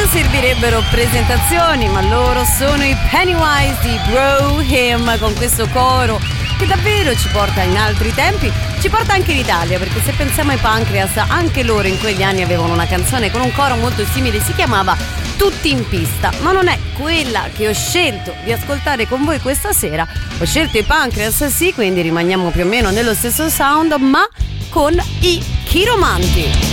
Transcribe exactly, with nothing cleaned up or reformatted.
servirebbero presentazioni, ma loro sono i Pennywise di Bro Him, con questo coro che davvero ci porta in altri tempi, ci porta anche in Italia, perché se pensiamo ai Pancreas, anche loro in quegli anni avevano una canzone con un coro molto simile, si chiamava Tutti in pista, ma non è quella che ho scelto di ascoltare con voi questa sera. Ho scelto i Pancreas, sì, quindi rimaniamo più o meno nello stesso sound, ma con i Chiromanti.